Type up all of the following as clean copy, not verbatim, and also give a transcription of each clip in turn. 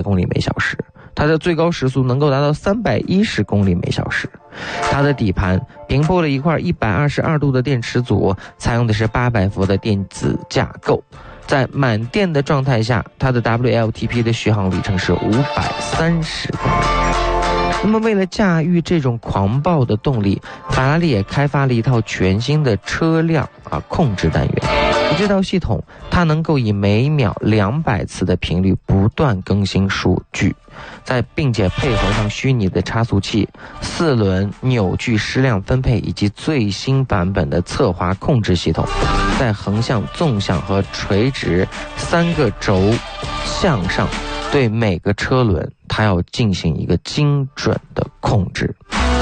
公里每小时，它的最高时速能够达到310公里每小时。它的底盘平铺了一块122度的电池组，采用的是800伏的电子架构。在满电的状态下，它的 WLTP 的续航里程是530公里。那么为了驾驭这种狂暴的动力，法拉利也开发了一套全新的车辆控制单元。这套系统它能够以每秒200次的频率不断更新数据，并且配合上虚拟的差速器、4轮扭矩矢量分配以及最新版本的侧滑控制系统，在横向、纵向和垂直3个轴向上对每个车轮它要进行一个精准的控制。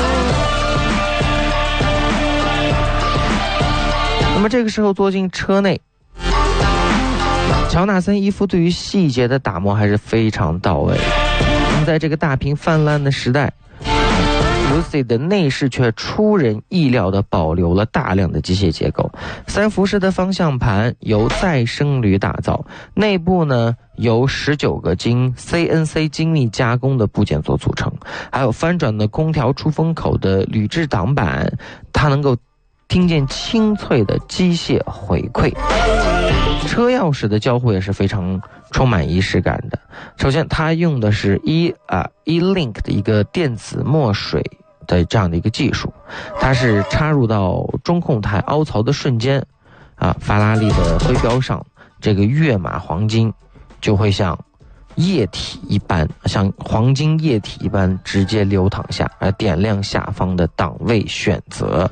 那么这个时候坐进车内，乔纳森·伊夫对于细节的打磨还是非常到位的。那么在这个大屏泛滥的时代，Lucy 的内饰却出人意料地保留了大量的机械结构。3辐式的方向盘由再生铝打造，内部呢由19个经 CNC 精密加工的部件所组成，还有翻转的空调出风口的铝制挡板，它能够听见清脆的机械回馈。车钥匙的交互也是非常充满仪式感的。首先它用的是E-Link 的一个电子墨水的这样的一个技术，它是插入到中控台凹槽的瞬间法拉利的徽标上这个跃马黄金就会像液体一般，像黄金液体一般直接流淌下，而点亮下方的档位选择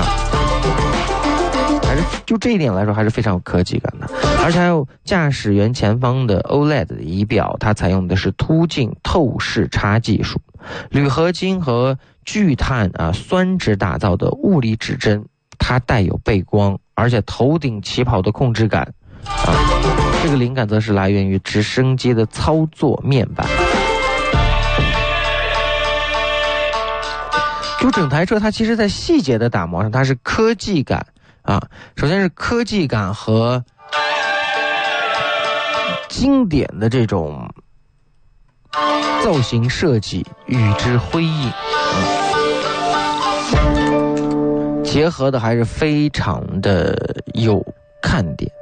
还是就这一点来说还是非常有科技感的。而且还有驾驶员前方的 OLED 的仪表，它采用的是凸镜透视差技术，铝合金和聚碳酸酯打造的物理指针，它带有背光，而且头顶起跑的控制感这个灵感则是来源于直升机的操作面板。就整台车它其实在细节的打磨上，它是科技感首先是科技感和经典的这种造型设计与之辉映结合的还是非常的有看点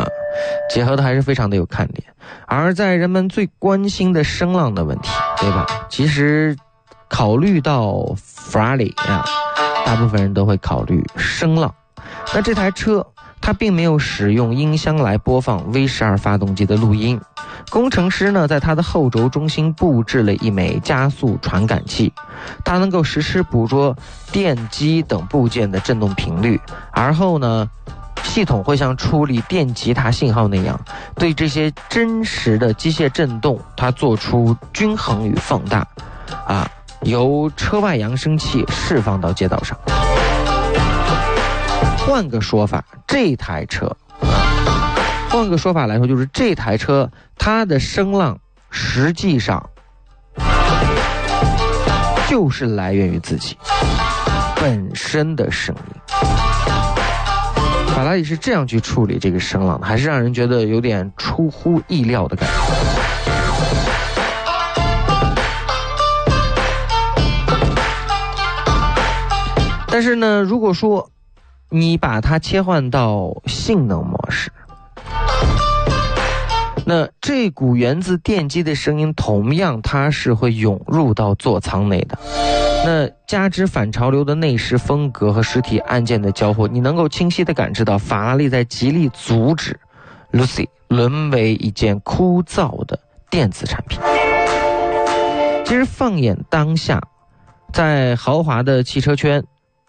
而在人们最关心的声浪的问题，对吧？其实考虑到法拉利大部分人都会考虑声浪。那这台车它并没有使用音箱来播放 V12 发动机的录音，工程师呢在它的后轴中心布置了一枚加速传感器，它能够实时捕捉电机等部件的振动频率，而后呢系统会像处理电吉他信号那样，对这些真实的机械振动它做出均衡与放大由车外扬声器释放到街道上。换个说法来说，就是这台车它的声浪实际上就是来源于自己本身的声音。法拉利是这样去处理这个声浪的，还是让人觉得有点出乎意料的感觉。但是呢，如果说你把它切换到性能模式，那这股源自电机的声音同样它是会涌入到座舱内的。那加之反潮流的内饰风格和实体按键的交互，你能够清晰地感知到法拉利在极力阻止 Lucy 沦为一件枯燥的电子产品。其实放眼当下，在豪华的汽车圈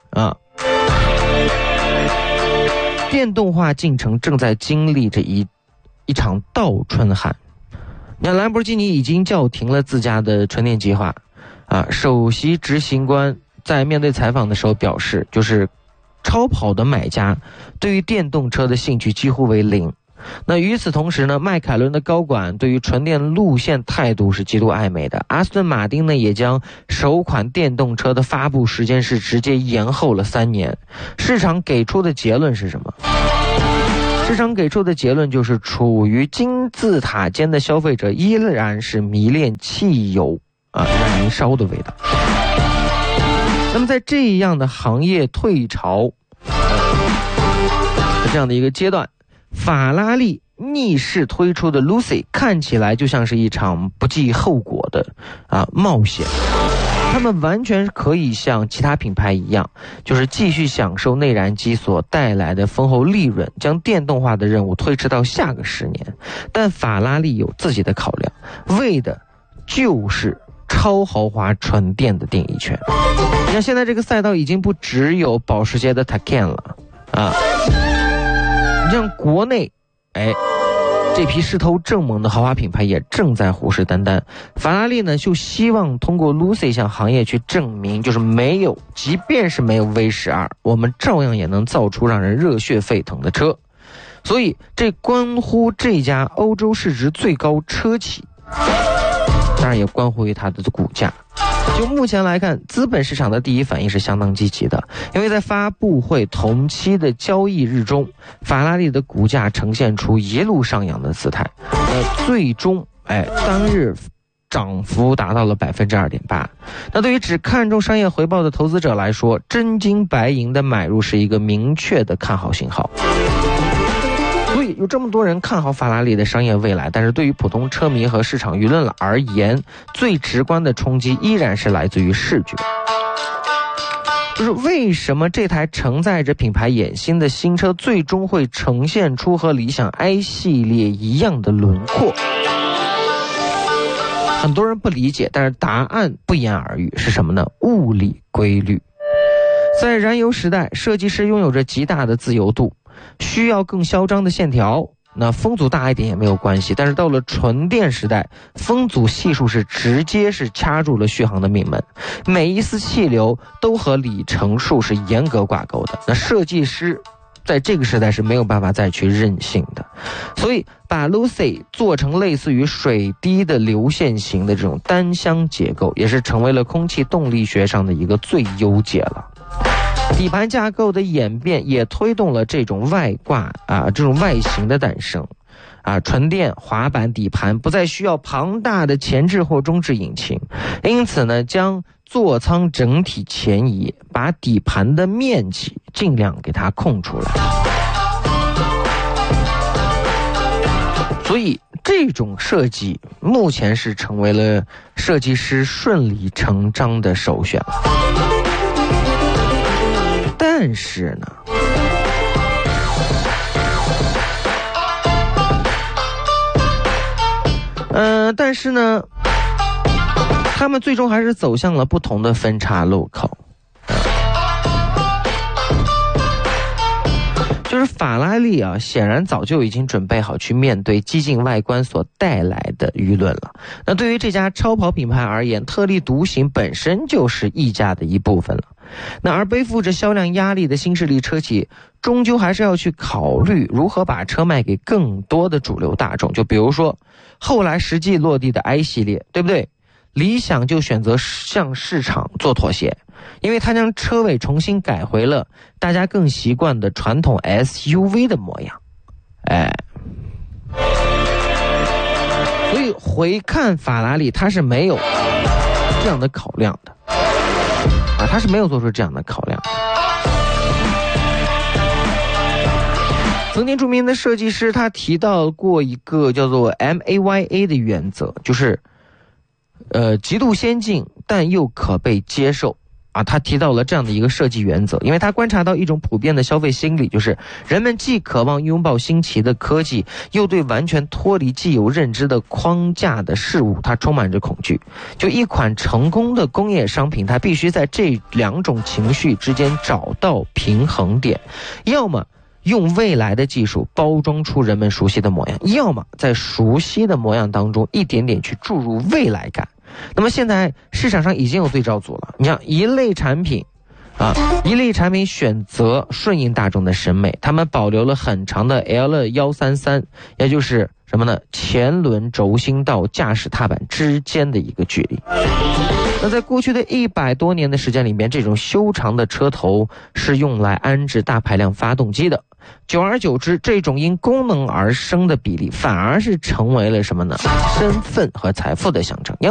电动化进程正在经历着一场倒春寒。那兰博基尼已经叫停了自家的纯电计划首席执行官在面对采访的时候表示，就是超跑的买家对于电动车的兴趣几乎为零。那与此同时呢，迈凯伦的高管对于纯电路线态度是极度暧昧的。阿斯顿马丁呢也将首款电动车的发布时间是直接延后了3年。市场给出的结论是什么？ 市场给出的结论就是，处于金字塔尖的消费者依然是迷恋汽油燃烧的味道。那么在这样的行业退潮这样的一个阶段，法拉利逆势推出的 Lucy 看起来就像是一场不计后果的冒险。他们完全可以像其他品牌一样，就是继续享受内燃机所带来的丰厚利润，将电动化的任务推迟到下个10年。但法拉利有自己的考量，为的就是超豪华纯电的定义权。你看现在这个赛道已经不只有保时捷的 Taycan 了你像国内这批势头正猛的豪华品牌也正在虎视眈眈。法拉利呢就希望通过 Lucy 向行业去证明，就是即便是没有 V12， 我们照样也能造出让人热血沸腾的车。所以这关乎这家欧洲市值最高车企，当然也关乎于它的股价。就目前来看，资本市场的第一反应是相当积极的，因为在发布会同期的交易日中，法拉利的股价呈现出一路上扬的姿态，最终当日涨幅达到了 2.8%。 那对于只看重商业回报的投资者来说，真金白银的买入是一个明确的看好信号。所以有这么多人看好法拉利的商业未来，但是对于普通车迷和市场舆论而言，最直观的冲击依然是来自于视觉。就是为什么这台承载着品牌野心的新车最终会呈现出和理想 I 系列一样的轮廓？很多人不理解，但是答案不言而喻，是什么呢？物理规律。在燃油时代，设计师拥有着极大的自由度，需要更嚣张的线条，那风阻大一点也没有关系。但是到了纯电时代，风阻系数是直接掐住了续航的命门，每一丝气流都和里程数是严格挂钩的。那设计师在这个时代是没有办法再去任性的，所以把 Lucy 做成类似于水滴的流线型的这种单箱结构，也是成为了空气动力学上的一个最优解了。底盘架构的演变也推动了这种外挂这种外形的诞生纯电滑板底盘不再需要庞大的前置或中置引擎，因此呢，将座舱整体前移，把底盘的面积尽量给它空出来。所以这种设计目前是成为了设计师顺理成章的首选了。但是呢，他们最终还是走向了不同的分岔路口。就是法拉利显然早就已经准备好去面对激进外观所带来的舆论了。那对于这家超跑品牌而言，特立独行本身就是溢价的一部分了。那而背负着销量压力的新势力车企，终究还是要去考虑如何把车卖给更多的主流大众。就比如说后来实际落地的 I 系列，对不对？理想就选择向市场做妥协，因为它将车尾重新改回了大家更习惯的传统 SUV 的模样。所以回看法拉利，它是没有这样的考量的他是没有做出这样的考量。曾经著名的设计师他提到过一个叫做 MAYA 的原则，就是极度先进但又可被接受他提到了这样的一个设计原则，因为他观察到一种普遍的消费心理，就是人们既渴望拥抱新奇的科技，又对完全脱离既有认知的框架的事物它充满着恐惧。就一款成功的工业商品，它必须在这两种情绪之间找到平衡点，要么用未来的技术包装出人们熟悉的模样，要么在熟悉的模样当中一点点去注入未来感。那么现在市场上已经有对照组了，你像一类产品选择顺应大众的审美，他们保留了很长的 L133， 也就是什么呢？前轮轴心到驾驶踏板之间的一个距离。那在过去的100多年的时间里面，这种修长的车头是用来安置大排量发动机的。 久而久之，这种因功能而生的比例反而是成为了什么呢？身份和财富的象征。